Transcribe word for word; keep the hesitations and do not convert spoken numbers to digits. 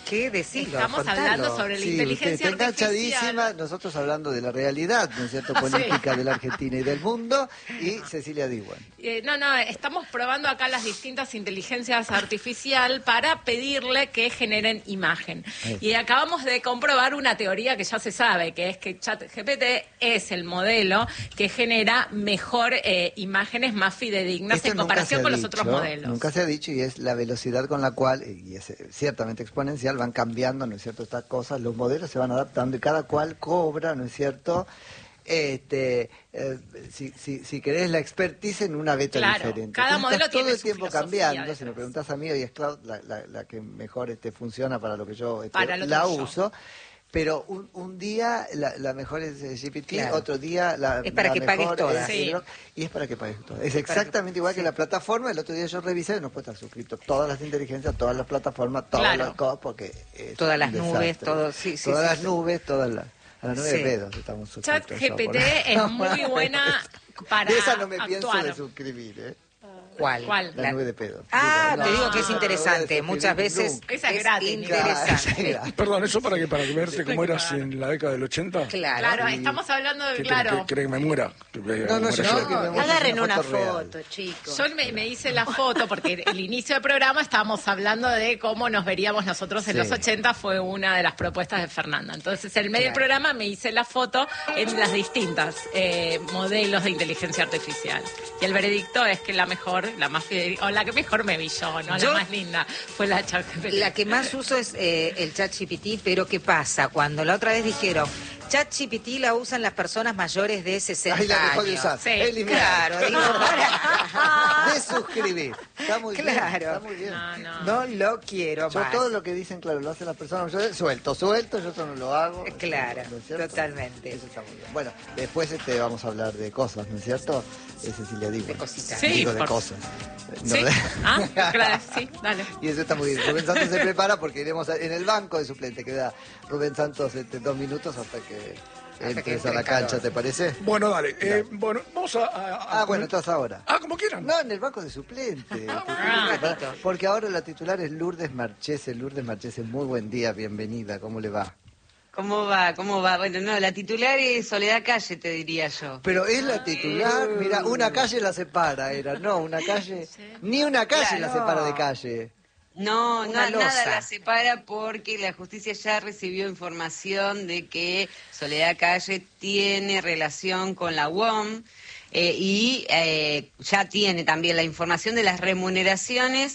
¿Qué decirlo? Estamos Contalo. hablando sobre la Sí, inteligencia usted está artificial. enganchadísima, nosotros hablando de la realidad, ¿no es cierto?, política Sí. de la Argentina y del mundo, y Cecilia Diwan. Eh, no, no, estamos probando acá las distintas inteligencias artificial para pedirle que generen imagen. Ahí. Y acabamos de comprobar una teoría que ya se sabe, que es que ChatGPT es el modelo que genera mejor eh, imágenes más fidedignas Esto en nunca comparación se ha con los dicho, otros modelos. Nunca se ha dicho, y es la velocidad con la cual, y es eh, ciertamente exponencial, van cambiando, ¿no es cierto?, estas cosas, los modelos se van adaptando y cada cual cobra, ¿no es cierto?, este eh, si, si, si querés la expertise en una beta Claro, diferente. cada Entonces, modelo está todo tiene el su tiempo filosofía cambiando. detrás. Si me preguntás a mí, hoy es Cloud la, la, la que mejor este, funciona para lo que yo este, Para lo que la yo. uso. Pero un, un día la, la mejor es eh, G P T, Claro. otro día la Es para la que mejor pagues todas. es Sí. Grok, y es para que pagues todas. Es exactamente igual que sí. la plataforma. El otro día yo revisé, no puedo estar suscrito todas las inteligencias, todas las plataformas, todas Claro. las cosas, porque es Todas un las nubes, desastre. todo, sí, sí, Todas sí, las sí. nubes, todas las... A las nueve Sí. pedos estamos suscritos. ChatGPT ya, es por- muy buena para De esa no me pienso actuar. de suscribir, ¿eh? ¿Cuál? ¿Cuál? La, La- nube de pedos. Ah, Digo, te no, digo que es no, no, interesante. no, Muchas no, veces nunca. Esa es gratis, interesante. Claro. Perdón, ¿eso para qué? ¿Para que verte cómo eras en la década del ochenta? Claro. Claro, Sí. estamos hablando de, ¿Qué claro... ¿Cree que me muera? Que me- No, no, muera yo yo. creo que me muestre Agarren una real. foto, chicos. Yo me, me hice la foto porque el inicio del programa estábamos hablando de cómo nos veríamos nosotros en Sí. los ochenta, fue una de las propuestas de Fernanda. Entonces, en medio del Claro. programa me hice la foto en las distintas eh, modelos de inteligencia artificial. Y el veredicto es que la mejor, la más fidedigna, o la que mejor me vi yo, ¿no? Yo- La más linda, fue la ChatGPT. La que más uso es eh, el ChatGPT, pero ¿qué pasa? Cuando la otra vez dijeron, ChatGPT la usan las personas mayores de sesenta Ahí la dejó de años. usar. Sí. Eliminar. Claro, digo, para. De suscribir. Está muy bien. Claro. Está muy bien. No, no. No lo quiero Yo más. todo lo que dicen, claro, lo hacen las personas mayores, suelto, suelto, yo eso no lo hago. Claro, ¿no es cierto? totalmente. Eso está muy bien. Bueno, después este, vamos a hablar de cosas, ¿no es cierto? Es Cecilia Diwan. De cositas. Sí, Digo, de por- cosas. No ¿Sí? de- Ah, claro, sí, dale. Y eso está muy bien. Rubén Santos se prepara porque iremos a- en el banco de suplente. Queda Rubén Santos este, dos minutos hasta que que entres entre a la en calor. cancha, ¿te parece? Bueno, dale. Eh, bueno, vamos a... a- a- Ah, bueno, estás ahora. Ah, como quieran. No, en el banco de suplente. Ah, un ratito. Porque ahora la titular es Lourdes Marchese. Lourdes Marchese, muy buen día, bienvenida. ¿Cómo le va? ¿Cómo va? ¿Cómo va? Bueno, no, la titular es Soledad Calle, te diría yo. Pero es la titular, mira, una calle la separa, era, no, una calle, ni una calle Claro. la separa de calle. No, Una no, nada losa. la separa porque la justicia ya recibió información de que Soledad Calle tiene relación con la U O M eh, y eh, ya tiene también la información de las remuneraciones